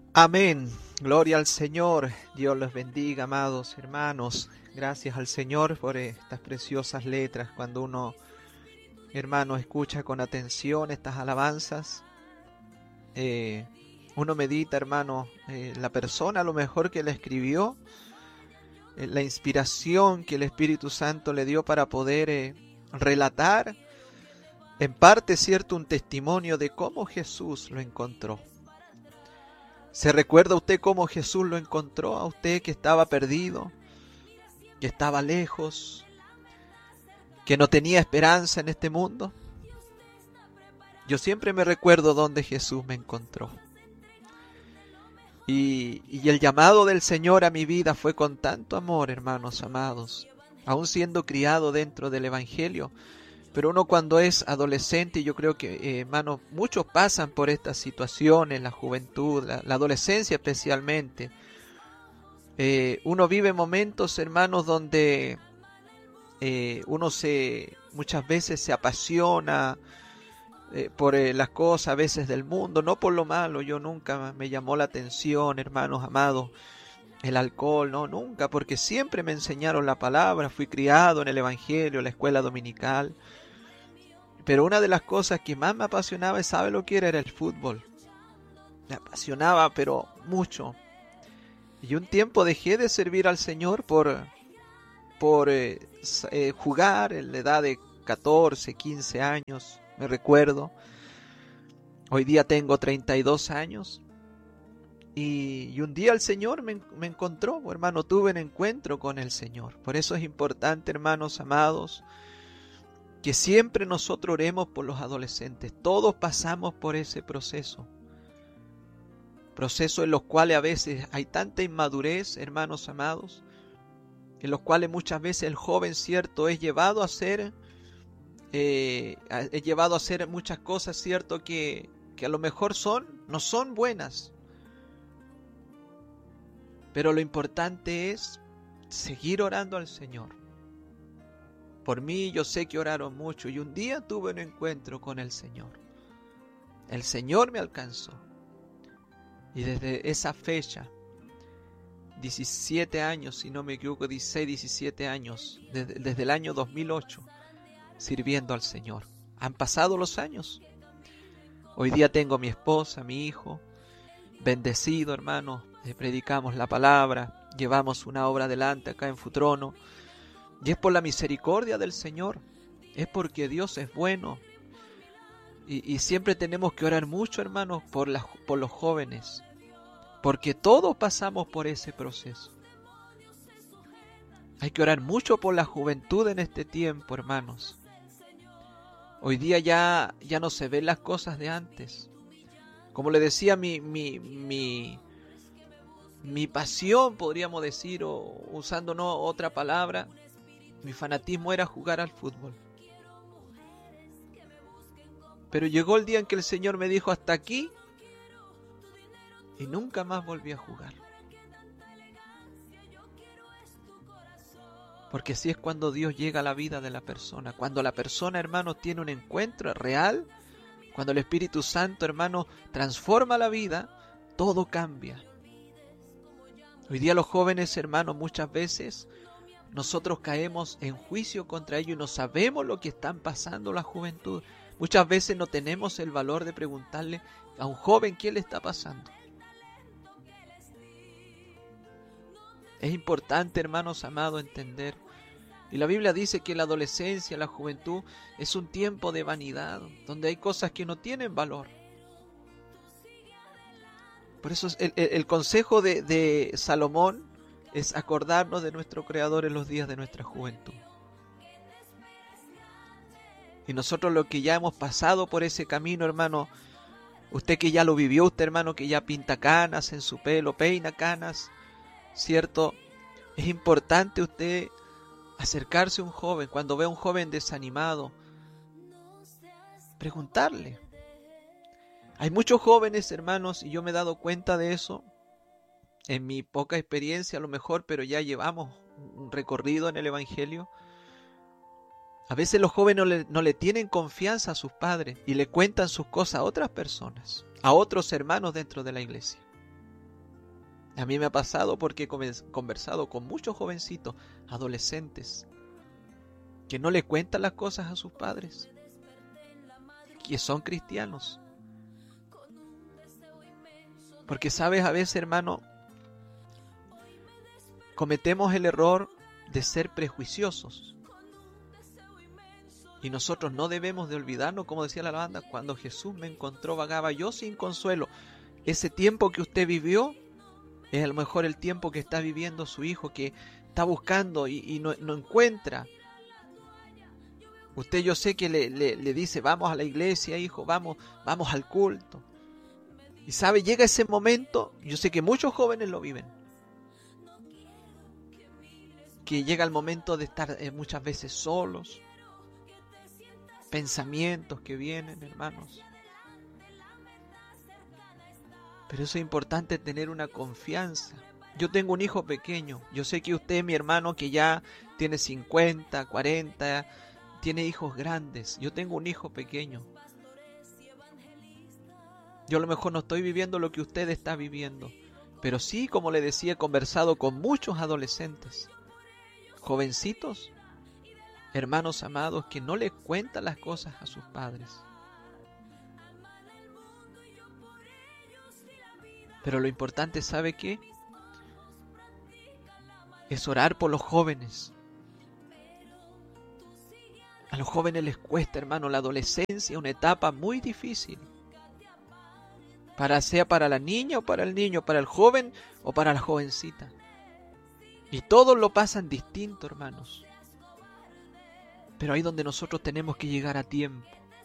Amén. Gloria al Señor. Dios los bendiga, amados hermanos. Gracias al Señor por estas preciosas letras. Cuando uno, hermano, escucha con atención estas alabanzas, uno medita, hermano, la persona a lo mejor que la escribió, la inspiración que el Espíritu Santo le dio para poder relatar, en parte, cierto, un testimonio de cómo Jesús lo encontró. ¿Se recuerda usted cómo Jesús lo encontró a usted que estaba perdido, que estaba lejos, que no tenía esperanza en este mundo? Yo siempre me recuerdo dónde Jesús me encontró. Y el llamado del Señor a mi vida fue con tanto amor, hermanos amados, aún siendo criado dentro del Evangelio. Pero uno cuando es adolescente, yo creo que, hermanos, muchos pasan por estas situaciones, la juventud, la adolescencia especialmente. Uno vive momentos, hermanos, donde uno muchas veces se apasiona por las cosas a veces del mundo, no por lo malo. Yo nunca me llamó la atención, hermanos amados, el alcohol, no, nunca, porque siempre me enseñaron la palabra, fui criado en el Evangelio, en la escuela dominical. Pero una de las cosas que más me apasionaba, ¿sabe lo que era? Era el fútbol. Me apasionaba, pero mucho. Y un tiempo dejé de servir al Señor por jugar en la edad de 14, 15 años, me recuerdo. Hoy día tengo 32 años. Y un día el Señor me encontró, hermano, tuve un encuentro con el Señor. Por eso es importante, hermanos amados, que siempre nosotros oremos por los adolescentes. Todos pasamos por ese proceso. Procesos en los cuales a veces hay tanta inmadurez, hermanos amados, en los cuales muchas veces el joven, cierto, es llevado a hacer muchas cosas, cierto, que a lo mejor no son buenas. Pero lo importante es seguir orando al Señor. Por mí, yo sé que oraron mucho y un día tuve un encuentro con el Señor. El Señor me alcanzó. Y desde esa fecha, 17 años, si no me equivoco, 16, 17 años, desde el año 2008, sirviendo al Señor. Han pasado los años. Hoy día tengo mi esposa, mi hijo, bendecido, hermano. Predicamos la palabra, llevamos una obra adelante acá en Futrono. Y es por la misericordia del Señor, es porque Dios es bueno. Y siempre tenemos que orar mucho, hermanos, por los jóvenes, porque todos pasamos por ese proceso. Hay que orar mucho por la juventud en este tiempo, hermanos. Hoy día ya no se ven las cosas de antes. Como le decía, mi pasión, podríamos decir, o usando otra palabra, mi fanatismo era jugar al fútbol. Pero llegó el día en que el Señor me dijo hasta aquí y nunca más volví a jugar. Porque así es cuando Dios llega a la vida de la persona. Cuando la persona, hermano, tiene un encuentro real, cuando el Espíritu Santo, hermano, transforma la vida, todo cambia. Hoy día los jóvenes, hermanos, muchas veces nosotros caemos en juicio contra ellos y no sabemos lo que están pasando la juventud. Muchas veces no tenemos el valor de preguntarle a un joven qué le está pasando. Es importante, hermanos amados, entender. Y la Biblia dice que la adolescencia, la juventud, es un tiempo de vanidad, donde hay cosas que no tienen valor. Por eso el consejo de Salomón es acordarnos de nuestro Creador en los días de nuestra juventud. Y nosotros los que ya hemos pasado por ese camino, hermano, usted que ya lo vivió, usted, hermano, que ya pinta canas en su pelo, peina canas, ¿cierto? Es importante usted acercarse a un joven, cuando ve a un joven desanimado, preguntarle. Hay muchos jóvenes, hermanos, y yo me he dado cuenta de eso, en mi poca experiencia a lo mejor, pero ya llevamos un recorrido en el Evangelio. A veces los jóvenes no le tienen confianza a sus padres y le cuentan sus cosas a otras personas, a otros hermanos dentro de la iglesia. A mí me ha pasado porque he conversado con muchos jovencitos, adolescentes, que no le cuentan las cosas a sus padres, que son cristianos. Porque sabes, a veces, hermano, cometemos el error de ser prejuiciosos. Y nosotros no debemos de olvidarnos, como decía la banda, cuando Jesús me encontró, vagaba yo sin consuelo. Ese tiempo que usted vivió es a lo mejor el tiempo que está viviendo su hijo, que está buscando y no encuentra. Usted, yo sé que le dice, vamos a la iglesia, hijo, vamos al culto. Y sabe, llega ese momento, yo sé que muchos jóvenes lo viven, que llega el momento de estar muchas veces solos, pensamientos que vienen, hermanos. Pero eso es importante, tener una confianza. Yo tengo un hijo pequeño. Yo sé que usted, mi hermano, que ya tiene 50, 40, tiene hijos grandes. Yo tengo un hijo pequeño. Yo a lo mejor no estoy viviendo lo que usted está viviendo. Pero sí, como le decía, he conversado con muchos adolescentes, jovencitos, hermanos amados, que no le cuentan las cosas a sus padres. Pero lo importante, ¿sabe qué? Es orar por los jóvenes. A los jóvenes les cuesta, hermano, la adolescencia es una etapa muy difícil. Sea para la niña o para el niño, para el joven o para la jovencita. Y todos lo pasan distinto, hermanos. Pero ahí donde nosotros tenemos que llegar a tiempo.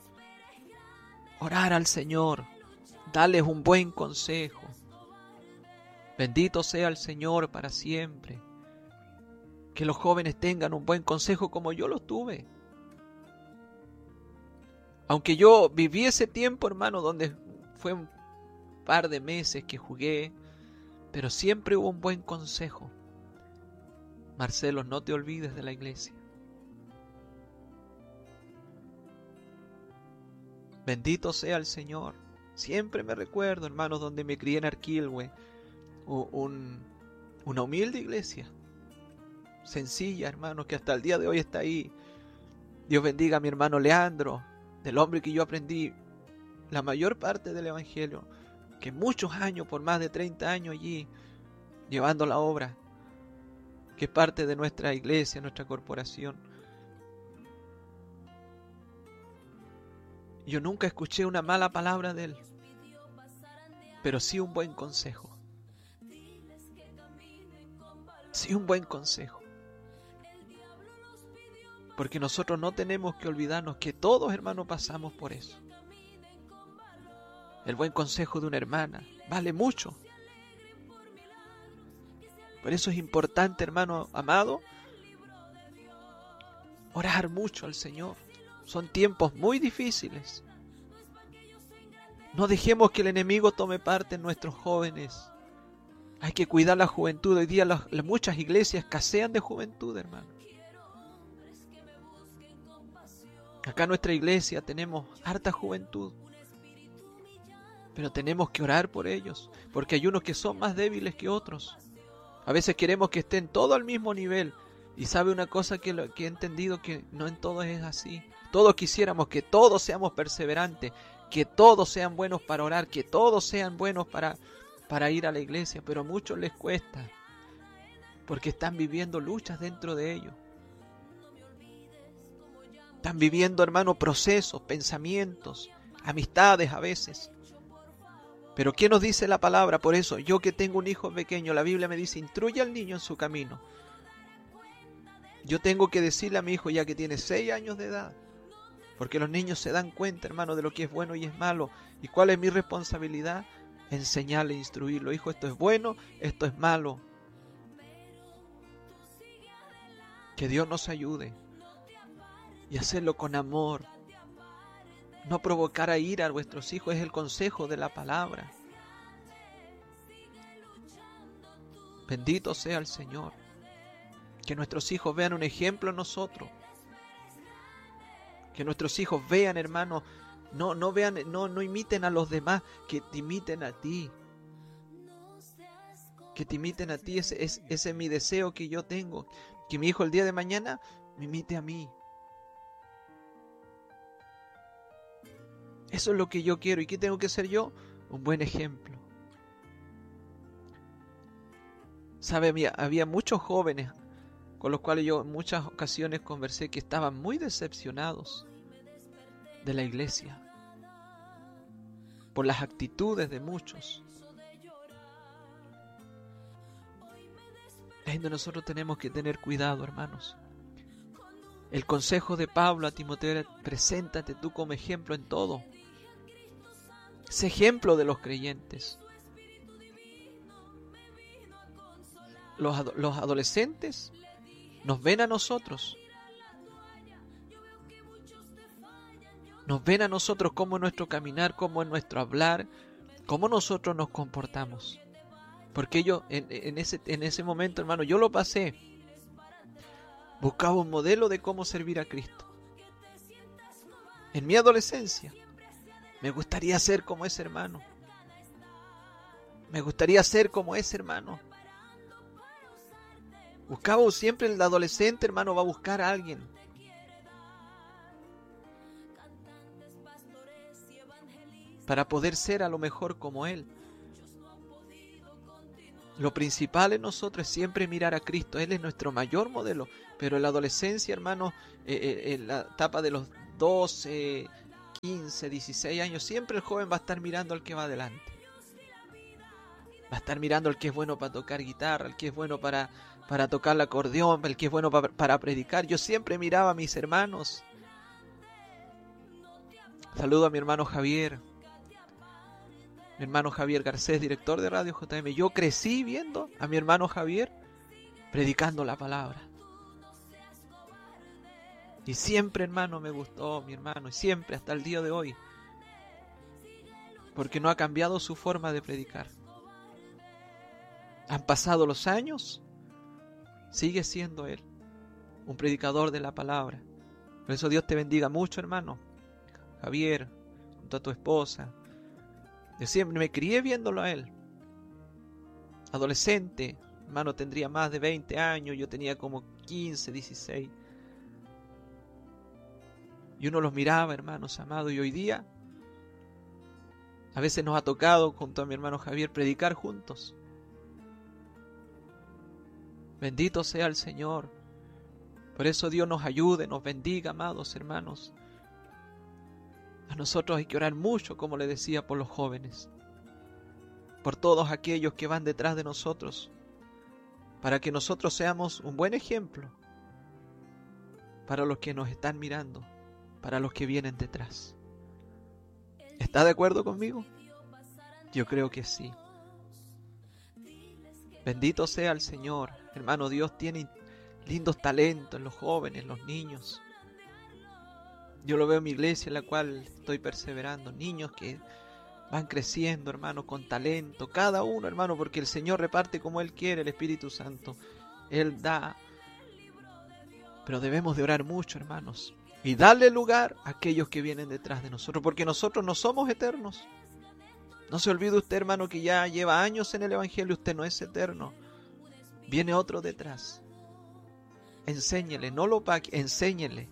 Orar al Señor. Darles un buen consejo. Bendito sea el Señor para siempre. Que los jóvenes tengan un buen consejo como yo lo tuve. Aunque yo viví ese tiempo, hermano, donde fue un par de meses que jugué, pero siempre hubo un buen consejo. Marcelo, no te olvides de la iglesia. Bendito sea el Señor. Siempre me recuerdo, hermanos, donde me crié en Arquilhue, una humilde iglesia, sencilla, hermanos, que hasta el día de hoy está ahí. Dios bendiga a mi hermano Leandro, del hombre que yo aprendí la mayor parte del Evangelio, que muchos años, por más de 30 años allí, llevando la obra, que es parte de nuestra iglesia, nuestra corporación. Yo nunca escuché una mala palabra de él, pero sí un buen consejo. Sí un buen consejo. Porque nosotros no tenemos que olvidarnos que todos, hermanos, pasamos por eso. El buen consejo de una hermana vale mucho. Por eso es importante, hermano amado, orar mucho al Señor. Son tiempos muy difíciles. No dejemos que el enemigo tome parte en nuestros jóvenes. Hay que cuidar la juventud. Hoy día muchas iglesias escasean de juventud, hermano. Acá en nuestra iglesia tenemos harta juventud. Pero tenemos que orar por ellos, porque hay unos que son más débiles que otros. A veces queremos que estén todos al mismo nivel. Y sabe una cosa que he entendido, que no en todos es así. Todos quisiéramos que todos seamos perseverantes, que todos sean buenos para orar, que todos sean buenos para ir a la iglesia, pero a muchos les cuesta, porque están viviendo luchas dentro de ellos. Están viviendo, hermano, procesos, pensamientos, amistades a veces. Pero ¿qué nos dice la palabra? Por eso, yo que tengo un hijo pequeño, la Biblia me dice, instruye al niño en su camino. Yo tengo que decirle a mi hijo ya que tiene 6 años de edad, porque los niños se dan cuenta, hermano, de lo que es bueno y es malo. ¿Y cuál es mi responsabilidad? Enseñarle, instruirlo. Hijo, esto es bueno, esto es malo. Que Dios nos ayude. Y hacerlo con amor. No provocar a ira a vuestros hijos, es el consejo de la palabra. Bendito sea el Señor. Que nuestros hijos vean un ejemplo en nosotros. Que nuestros hijos vean, hermano, no imiten a los demás, que te imiten a ti. que te imiten a ti. Ese es mi deseo que yo tengo. Que mi hijo el día de mañana me imite a mí. Eso es lo que yo quiero. ¿Y qué tengo que ser yo? Un buen ejemplo. ¿Sabe? Había muchos jóvenes con los cuales yo en muchas ocasiones conversé que estaban muy decepcionados de la iglesia por las actitudes de muchos. Es donde nosotros tenemos que tener cuidado, hermanos. El consejo de Pablo a Timoteo era: preséntate tú como ejemplo en todo. Sé ejemplo de los creyentes. Los adolescentes nos ven a nosotros. Nos ven a nosotros cómo es nuestro caminar, cómo es nuestro hablar, cómo nosotros nos comportamos. Porque yo en ese momento, hermano, yo lo pasé. Buscaba un modelo de cómo servir a Cristo. En mi adolescencia, me gustaría ser como ese hermano. Me gustaría ser como ese hermano. Buscaba siempre el adolescente, hermano, va a buscar a alguien. Para poder ser a lo mejor como él. Lo principal en nosotros es siempre mirar a Cristo. Él es nuestro mayor modelo. Pero en la adolescencia, hermano, en la etapa de los 12, 15, 16 años, siempre el joven va a estar mirando al que va adelante. Va a estar mirando al que es bueno para tocar guitarra, al que es bueno para tocar el acordeón, el que es bueno para predicar. Yo siempre miraba a mis hermanos. Saludo a mi hermano Javier. Mi hermano Javier Garcés, director de Radio JM. Yo crecí viendo a mi hermano Javier predicando la palabra. Y siempre, hermano, me gustó mi hermano. Y siempre, hasta el día de hoy. Porque no ha cambiado su forma de predicar. Han pasado los años. Sigue siendo él un predicador de la palabra. Por eso Dios te bendiga mucho, hermano Javier, junto a tu esposa. Yo siempre me crié viéndolo a él. Adolescente, hermano, tendría más de 20 años. Yo tenía como 15, 16. Y uno los miraba, hermanos amados. Y hoy día, a veces nos ha tocado, junto a mi hermano Javier, predicar juntos. Bendito sea el Señor. Por eso Dios nos ayude, nos bendiga, amados hermanos. A nosotros hay que orar mucho, como le decía, por los jóvenes. Por todos aquellos que van detrás de nosotros. Para que nosotros seamos un buen ejemplo. Para los que nos están mirando. Para los que vienen detrás. ¿Está de acuerdo conmigo? Yo creo que sí. Bendito sea el Señor. Hermano, Dios tiene lindos talentos en los jóvenes, en los niños. Yo lo veo en mi iglesia, en la cual estoy perseverando. Niños que van creciendo, hermano, con talento. Cada uno, hermano, porque el Señor reparte como Él quiere, el Espíritu Santo. Él da. Pero debemos de orar mucho, hermanos. Y darle lugar a aquellos que vienen detrás de nosotros. Porque nosotros no somos eternos. No se olvide usted, hermano, que ya lleva años en el Evangelio. Usted no es eterno. Viene otro detrás. Enséñele, no lo pague, enséñele.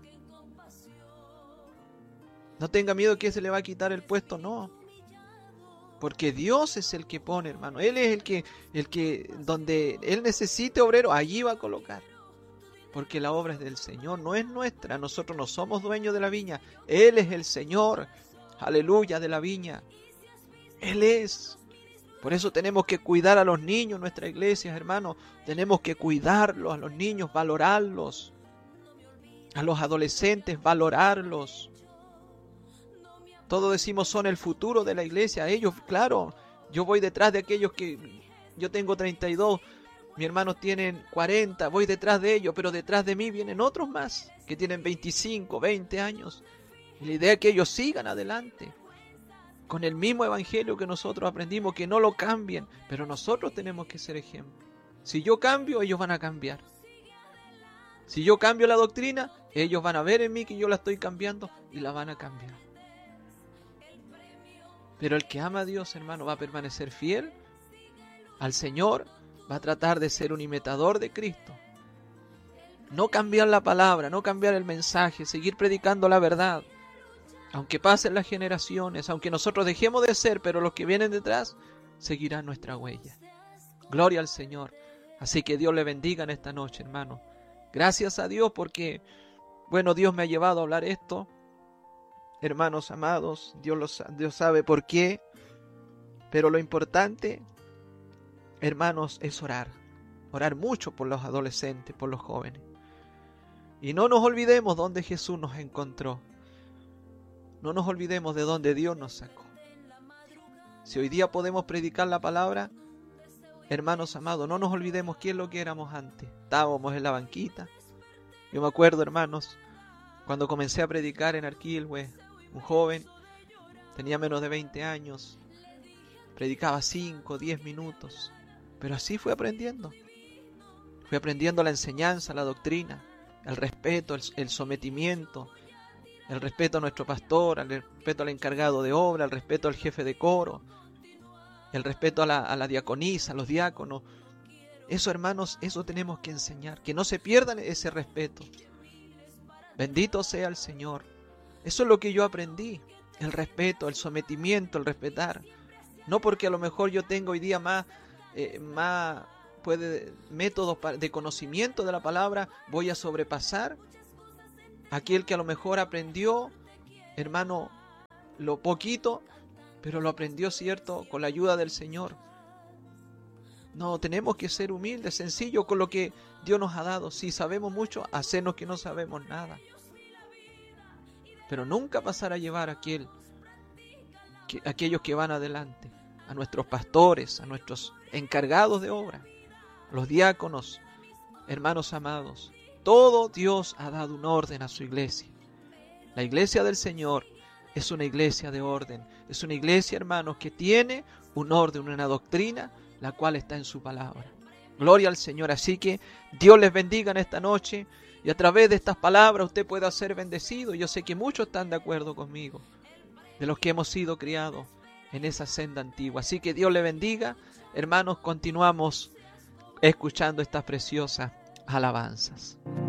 No tenga miedo que se le va a quitar el puesto, no. Porque Dios es el que pone, hermano. Él es el que donde Él necesite obrero, allí va a colocar. Porque la obra es del Señor, no es nuestra. Nosotros no somos dueños de la viña. Él es el Señor, aleluya, de la viña. Él es. Por eso tenemos que cuidar a los niños en nuestra iglesia, hermano. Tenemos que cuidarlos, a los niños, valorarlos. A los adolescentes, valorarlos. Todos decimos son el futuro de la iglesia. Ellos, claro, yo voy detrás de aquellos que... Yo tengo 32, mis hermanos tienen 40, voy detrás de ellos, pero detrás de mí vienen otros más, que tienen 25, 20 años. Y la idea es que ellos sigan adelante, con el mismo evangelio que nosotros aprendimos, que no lo cambien, pero nosotros tenemos que ser ejemplo. Si yo cambio, ellos van a cambiar. Si yo cambio la doctrina, ellos van a ver en mí que yo la estoy cambiando y la van a cambiar. Pero el que ama a Dios, hermano, va a permanecer fiel al Señor va a tratar de ser un imitador de Cristo. No cambiar la palabra, no cambiar el mensaje, seguir predicando la verdad. Aunque pasen las generaciones, aunque nosotros dejemos de ser, pero los que vienen detrás seguirán nuestra huella. Gloria al Señor. Así que Dios le bendiga en esta noche, hermano. Gracias a Dios porque, bueno, Dios me ha llevado a hablar esto. Hermanos amados, Dios sabe por qué. Pero lo importante, hermanos, es orar. Orar mucho por los adolescentes, por los jóvenes. Y no nos olvidemos dónde Jesús nos encontró. No nos olvidemos de dónde Dios nos sacó. Si hoy día podemos predicar la palabra, hermanos amados, no nos olvidemos qué es lo que éramos antes. Estábamos en la banquita. Yo me acuerdo, hermanos, cuando comencé a predicar en Arquilhue, un joven, tenía menos de 20 años, predicaba 5, 10 minutos, pero así fui aprendiendo. Fui aprendiendo la enseñanza, la doctrina, el respeto, el sometimiento, el respeto a nuestro pastor, el respeto al encargado de obra, el respeto al jefe de coro, el respeto a la diaconisa, a los diáconos. Eso, hermanos, eso tenemos que enseñar, que no se pierdan ese respeto. Bendito sea el Señor. Eso es lo que yo aprendí, el respeto, el sometimiento, el respetar. No porque a lo mejor yo tengo hoy día más métodos de conocimiento de la palabra, voy a sobrepasar aquel que a lo mejor aprendió, hermano, lo poquito, pero lo aprendió, ¿cierto?, con la ayuda del Señor. No, tenemos que ser humildes, sencillos con lo que Dios nos ha dado. Si sabemos mucho, hacernos que no sabemos nada. Pero nunca pasar a llevar a aquellos que van adelante, a nuestros pastores, a nuestros encargados de obra, a los diáconos, hermanos amados. Todo Dios ha dado un orden a su iglesia. La iglesia del Señor es una iglesia de orden. Es una iglesia, hermanos, que tiene un orden, una doctrina, la cual está en su palabra. Gloria al Señor. Así que Dios les bendiga en esta noche. Y a través de estas palabras usted pueda ser bendecido. Yo sé que muchos están de acuerdo conmigo, de los que hemos sido criados en esa senda antigua. Así que Dios le bendiga. Hermanos, continuamos escuchando estas preciosas alabanzas.